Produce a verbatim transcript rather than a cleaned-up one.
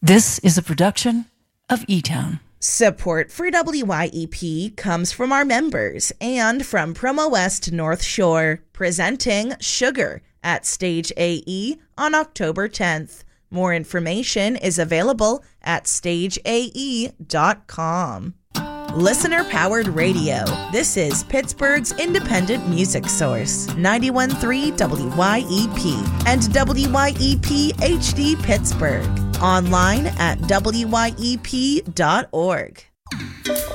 This is a production of E-Town. Support for W Y E P comes from our members and from Promo West North Shore, presenting Sugar at Stage A E on October tenth. More information is available at stage a e dot com. Listener-powered radio. This is Pittsburgh's independent music source, ninety-one point three W Y E P and W Y E P H D Pittsburgh. Online at W Y E P dot org.